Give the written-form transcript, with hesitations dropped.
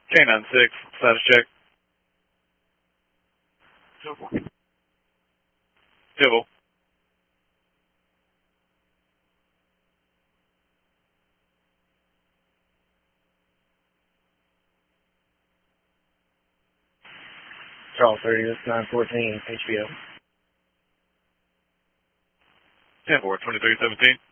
K96, status check. Civil. Charles 30, this is 914, HBO. 10-4, 2317.